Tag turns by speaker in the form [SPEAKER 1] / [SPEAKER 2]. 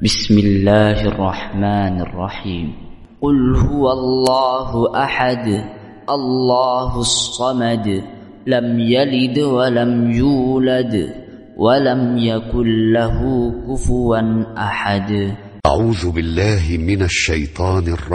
[SPEAKER 1] بسم الله الرحمن الرحيم. قل هو الله أحد الله الصمد لم يلد ولم يولد ولم يكن له كفوا أحد.
[SPEAKER 2] أعوذ بالله من الشيطان الرجيم.